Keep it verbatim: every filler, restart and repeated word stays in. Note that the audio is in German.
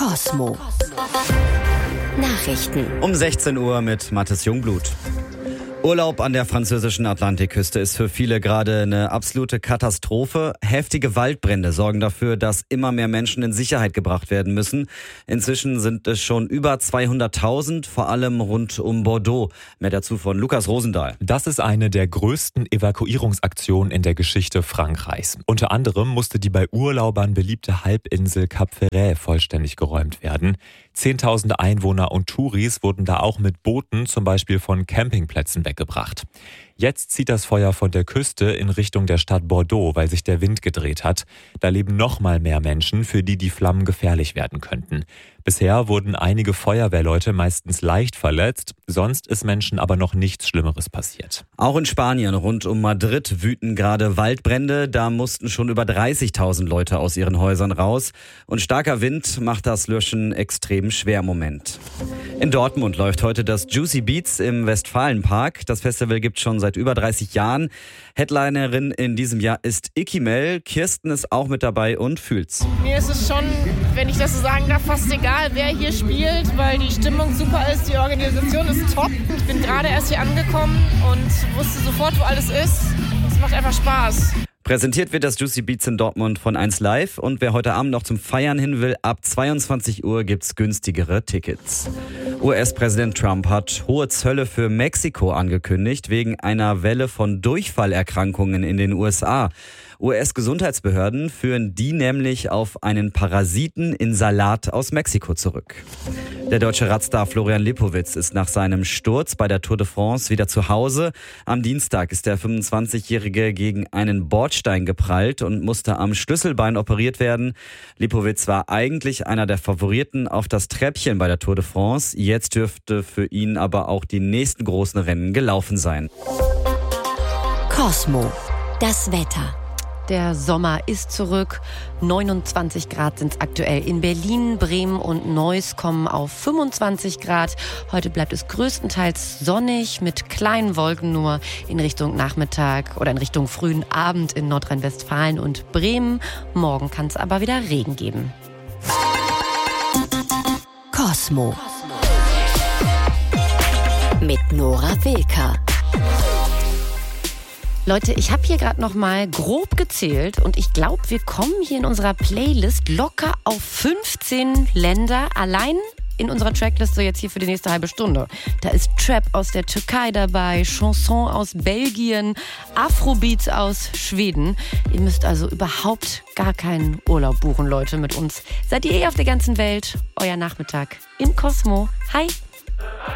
Kosmo. Nachrichten. Um sechzehn Uhr mit Mathis Jungblut. Urlaub an der französischen Atlantikküste ist für viele gerade eine absolute Katastrophe. Heftige Waldbrände sorgen dafür, dass immer mehr Menschen in Sicherheit gebracht werden müssen. Inzwischen sind es schon über zweihunderttausend, vor allem rund um Bordeaux. Mehr dazu von Lukas Rosendahl. Das ist eine der größten Evakuierungsaktionen in der Geschichte Frankreichs. Unter anderem musste die bei Urlaubern beliebte Halbinsel Cap Ferret vollständig geräumt werden. Zehntausende Einwohner und Touris wurden da auch mit Booten, zum Beispiel von Campingplätzen, weggebracht. Jetzt zieht das Feuer von der Küste in Richtung der Stadt Bordeaux, weil sich der Wind gedreht hat. Da leben noch mal mehr Menschen, für die die Flammen gefährlich werden könnten. Bisher wurden einige Feuerwehrleute meistens leicht verletzt, sonst ist Menschen aber noch nichts Schlimmeres passiert. Auch in Spanien rund um Madrid wüten gerade Waldbrände. Da mussten schon über dreißigtausend Leute aus ihren Häusern raus. Und starker Wind macht das Löschen extrem schwer im Moment. In Dortmund läuft heute das Juicy Beats im Westfalenpark. Das Festival gibt schon seit über dreißig Jahren. Headlinerin in diesem Jahr ist Icky Mel. Kirsten ist auch mit dabei und fühlt's. Mir ist es schon, wenn ich das so sagen darf, fast egal, wer hier spielt, weil die Stimmung super ist, die Organisation ist top. Ich bin gerade erst hier angekommen und wusste sofort, wo alles ist. Es macht einfach Spaß. Präsentiert wird das Juicy Beats in Dortmund von eins Live. Und wer heute Abend noch zum Feiern hin will, ab zweiundzwanzig Uhr gibt's günstigere Tickets. U S-Präsident Trump hat hohe Zölle für Mexiko angekündigt, wegen einer Welle von Durchfallerkrankungen in den U S A. U S-Gesundheitsbehörden führen die nämlich auf einen Parasiten in Salat aus Mexiko zurück. Der deutsche Radstar Florian Lipowitz ist nach seinem Sturz bei der Tour de France wieder zu Hause. Am Dienstag ist der fünfundzwanzigjährige gegen einen Bordstein geprallt und musste am Schlüsselbein operiert werden. Lipowitz war eigentlich einer der Favoriten auf das Treppchen bei der Tour de France. Jetzt dürfte für ihn aber auch die nächsten großen Rennen gelaufen sein. Kosmo. Das Wetter. Der Sommer ist zurück. neunundzwanzig Grad sind es aktuell in Berlin, Bremen und Neuss kommen auf fünfundzwanzig Grad. Heute bleibt es größtenteils sonnig mit kleinen Wolken nur in Richtung Nachmittag oder in Richtung frühen Abend in Nordrhein-Westfalen und Bremen. Morgen kann es aber wieder Regen geben. Kosmo. Mit Nora Wilker. Leute, ich habe hier gerade noch mal grob gezählt und ich glaube, wir kommen hier in unserer Playlist locker auf fünfzehn Länder allein in unserer Trackliste jetzt hier für die nächste halbe Stunde. Da ist Trap aus der Türkei dabei, Chanson aus Belgien, Afrobeats aus Schweden. Ihr müsst also überhaupt gar keinen Urlaub buchen, Leute, mit uns. Seid ihr eh auf der ganzen Welt? Euer Nachmittag im Kosmo. Hi!